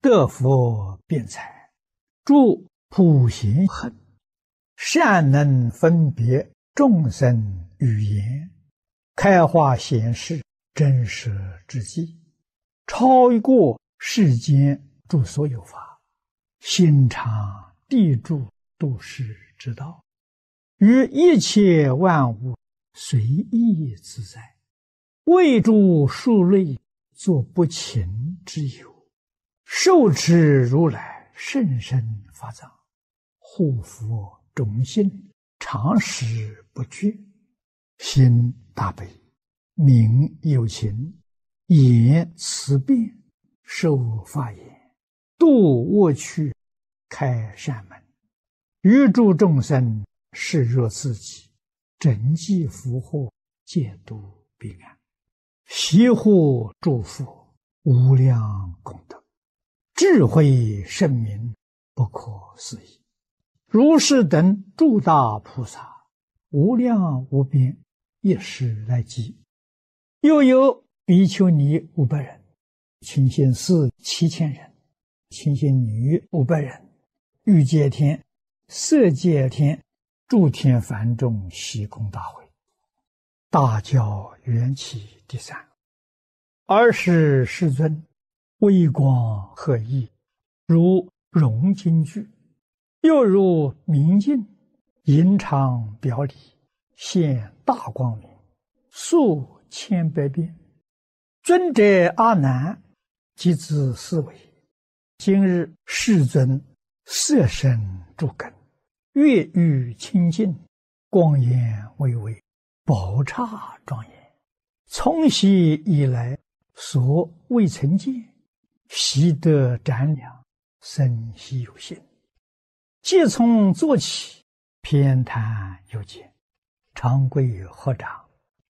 得佛辩才，诸普贤恒，善能分别众生语言，开化显示真实之际，超过世间诸所有法，心常地住度世之道，于一切万物随意自在，为诸数类作不勤之有，受持如来甚深法藏，护佛众信，常时不绝，心大悲，名有情，言慈辩，受法言，度恶趣，开善门，于诸众生视若自己，整济福祸，戒度彼岸，悉护诸佛，无量功德，智慧圣明，不可思议。如是等诸大菩萨，无量无边，一时来集。又有比丘尼500人，清心寺7000人，清心女500人，欲界天、色界天、诸天梵众悉空大会，大教缘起第3。尔时世尊微光赫熠，如融金具，又如明镜，银常表里，现大光明，数千百变。尊者阿难即自思维：今日世尊色身诸根，月欲清净，光颜巍巍，宝刹庄严，从昔以来所未曾见，悉得瞻量，生悉有信。即从坐起，偏袒有见，长跪合掌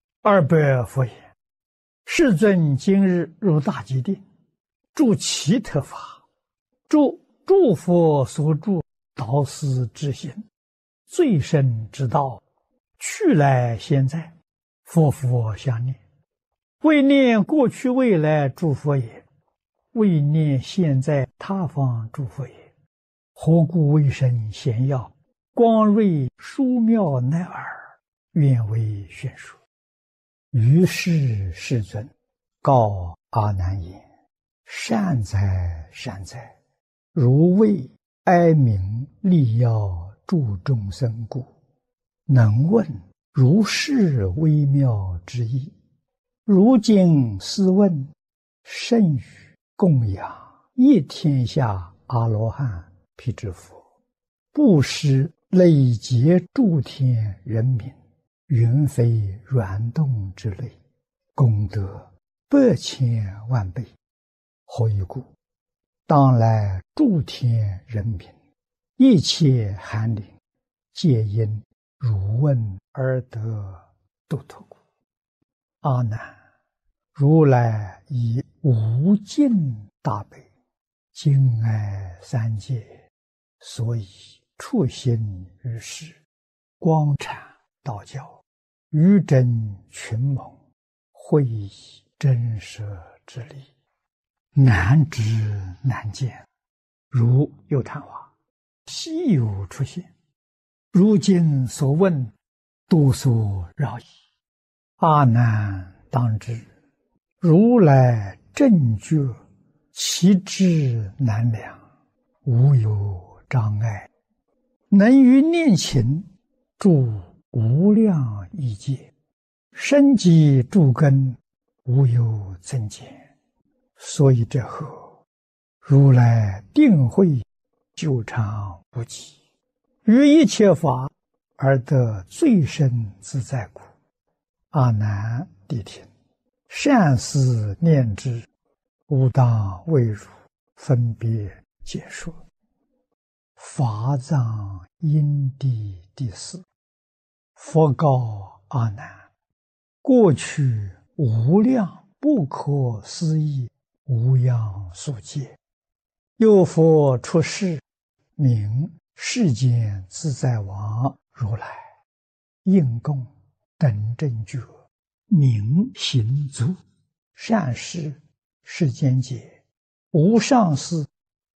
，200佛言：世尊今日入大吉定，住其特法，住诸佛所住导师之心，最深之道，去来现在，佛佛相念，为念过去未来诸佛也，为念现在他方诸佛也。何故为生显耀，光瑞殊妙乃尔，愿为宣说。于是世尊告阿难言：善哉善哉，如为哀鸣利要助众生故，能问如是微妙之意。如今思问，甚于供养一天下阿罗汉辟支佛，布施累劫诸天人民，云飞软动之类，功德100千万倍。何以故？当来诸天人民，一切寒灵，皆因汝问而得度脱故。阿难，如来以无尽大悲，敬爱三界，所以处心于世，光阐道教，于真群蒙，会以真实之理，难知难见，如有昙花，稀有出现。如今所问，多所扰矣。阿难当知，如来正觉，其智难量，无有障碍，能于念勤，住无量亿界，深积诸根，无有增减。所以这后，如来定慧久长不极，于一切法而得最深自在故。阿难谛听，善思念之，吾当为汝分别解说。法藏因地第4。佛告阿难：过去无量不可思议无量数劫，有佛出世，名世间自在王如来，应供等正觉，名行足，善事世间解，无上士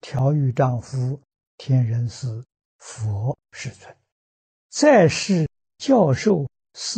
调御丈夫、天人师、佛世尊，再是教授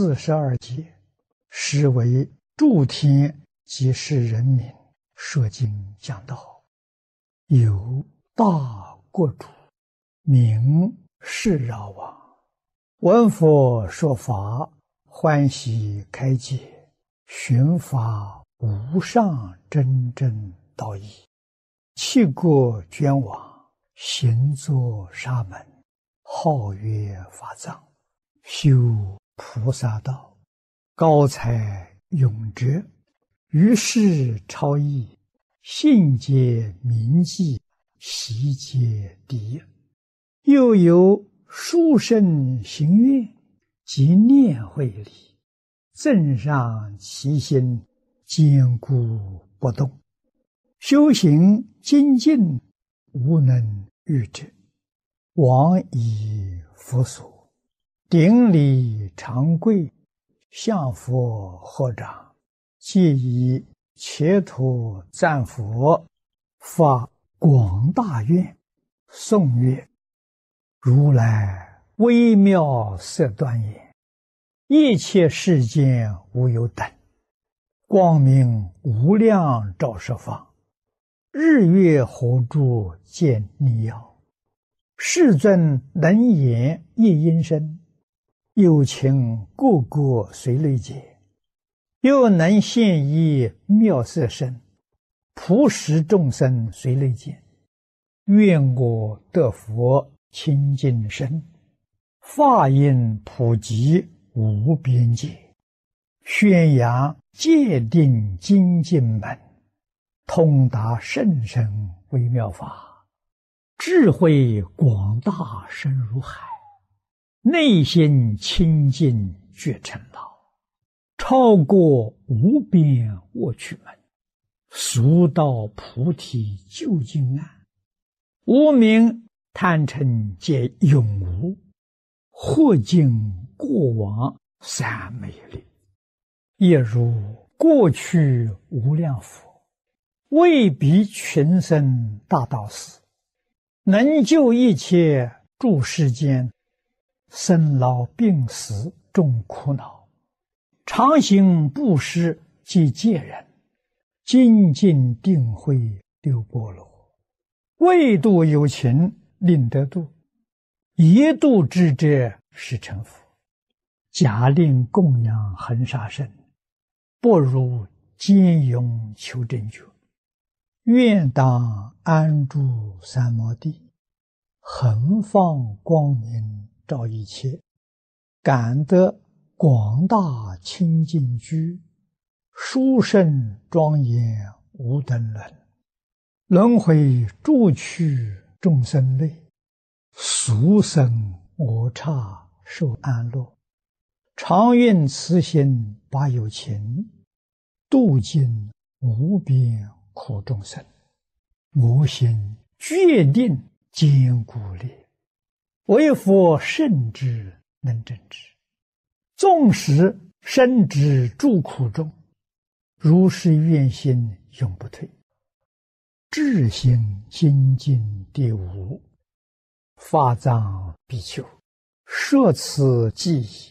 42节，实为诸天及世人民说经讲道，有大国主，名释饶王，闻佛说法，欢喜开解，寻法无上真正道义，弃国捐往，行作沙门，号曰法藏，修菩萨道，高才永哲，于世超逸，信解铭记，习皆第一。又有殊胜行愿及念慧力，正上其心，坚固不动，修行精进，无能御之。往以佛所，顶礼长跪，向佛合掌，皆以切土赞佛，发广大愿，颂曰：如来微妙色端严，一切世间无有等，光明无量照十方，日月火柱见逆耀，世尊能言一音声，有情个个随类解，又能现一妙色身，普使众生随类见。愿我得佛清净身，法音普及无边界，宣扬戒定精进门，通达甚深微妙法，智慧广大深如海，内心清净觉成道，超过无边卧趣门，速到菩提究竟岸，无明贪嗔皆永无，或尽过往三昧力，亦如过去无量佛，为彼群生大道士，能救一切诸世间，生老病死众苦恼，常行布施及戒人，精进定慧六波罗，为度有情令得度，一度之者是成佛，假令供养恒沙身，不如坚勇求真觉，愿当安住三摩地，恒放光明照一切，感得广大清净居，殊胜庄严无等伦，轮回诸趣众生类，俗生我刹受安乐，常愿慈心把有情，度尽无边苦众生，我心决定坚固力，为佛圣之能证之，纵使身之诸苦中，如是愿心永不退。智行精进第五，法藏比丘，摄此记忆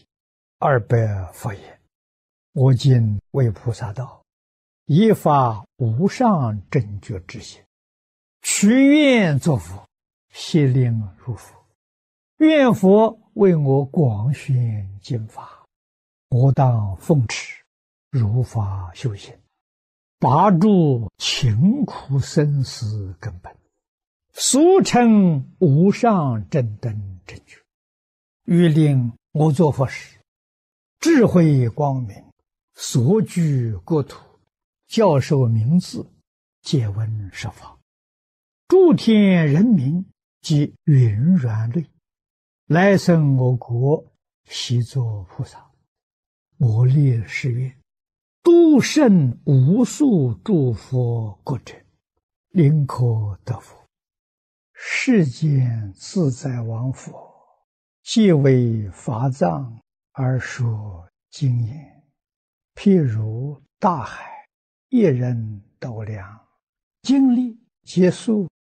200佛言：我今为菩萨道，以发无上正觉之心，许愿作佛，悉令入佛。愿佛为我广宣经法，我当奉持，如法修行，拔除勤苦生死根本，俗称无上正等正觉。欲令我作佛时，智慧光明，所居国土，教授名字，皆闻十方，诸天人民及云软类，来生我国，悉作菩萨。我立誓愿，度胜无数诸佛国者，宁可得佛。世间自在王佛，皆为法藏而说经言，譬如大海，一人斗量，经历结束